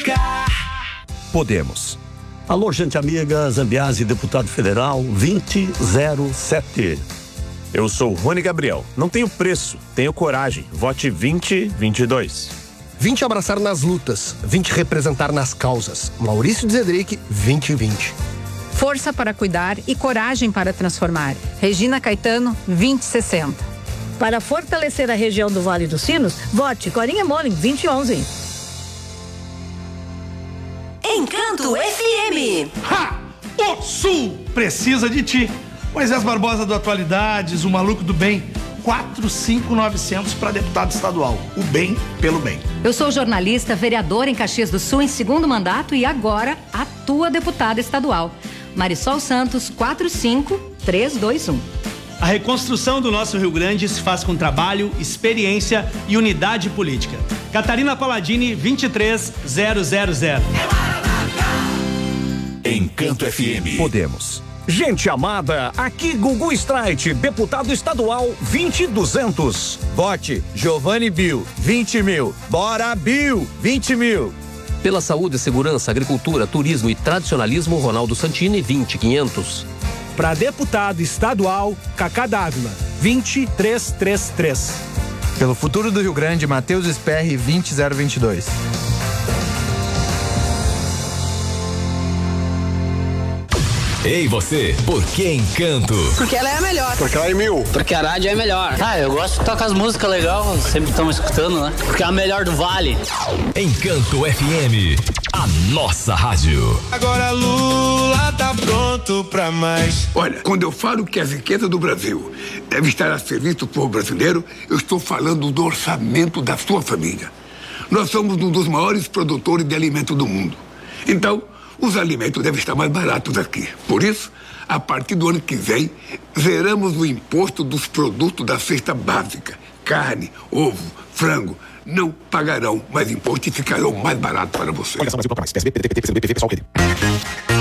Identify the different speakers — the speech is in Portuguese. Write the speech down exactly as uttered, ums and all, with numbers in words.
Speaker 1: política.
Speaker 2: Podemos.
Speaker 3: Alô, gente amiga, Zambiase, deputado federal vinte zero sete.
Speaker 4: Eu sou Rony Gabriel. Não tenho preço, tenho coragem. Vote vinte vinte e dois.
Speaker 5: vim te abraçar nas lutas, vim te representar nas causas. Maurício Zedric, vinte vinte.
Speaker 6: Força para cuidar e coragem para transformar. Regina Caetano, vinte sessenta.
Speaker 7: Para fortalecer a região do Vale dos Sinos, vote Corinha Molin, vinte onze.
Speaker 8: Encanto F M.
Speaker 1: Ha! O Sul precisa de ti. Moisés Barbosa do Atualidades, o maluco do bem. quatro cinco nove zero zero para deputado estadual. O bem pelo bem.
Speaker 9: Eu sou jornalista, vereadora em Caxias do Sul em segundo mandato e agora atua deputada estadual. Marisol Santos, quatro cinco três dois um.
Speaker 10: A reconstrução do nosso Rio Grande se faz com trabalho, experiência e unidade política. Catarina Palladini, vinte e três zero zero zero.
Speaker 2: Encanto F M. Podemos.
Speaker 11: Gente amada, aqui Gugu Streit, deputado estadual vinte duzentos.
Speaker 12: Vote Giovanni Bill, vinte mil. Bora Bill, vinte mil.
Speaker 13: Pela saúde, segurança, agricultura, turismo e tradicionalismo, Ronaldo Santini, vinte quinhentos.
Speaker 14: Para deputado estadual, Cacá Dávila, vinte trezentos e trinta e três.
Speaker 12: Pelo futuro do Rio Grande, Matheus Sperry, vinte zero vinte e dois.
Speaker 2: Ei você, por que Encanto?
Speaker 15: Porque ela é a melhor.
Speaker 16: Porque ela é mil.
Speaker 17: Porque a rádio é melhor. Ah, eu gosto de tocar as músicas legais, sempre estamos escutando, né? Porque é a melhor do Vale.
Speaker 2: Encanto F M, a nossa rádio.
Speaker 18: Agora Lula tá pronto pra mais.
Speaker 19: Olha, quando eu falo que a riqueza do Brasil deve estar a serviço do povo brasileiro, eu estou falando do orçamento da sua família. Nós somos um dos maiores produtores de alimento do mundo. Então, os alimentos devem estar mais baratos aqui. Por isso, a partir do ano que vem, zeramos o imposto dos produtos da cesta básica. Carne, ovo, frango, não pagarão mais imposto e ficarão mais baratos para você.
Speaker 4: Olha só, Brasil, mais. P S B, P T, P T, P C do B, P V, pessoal, P D.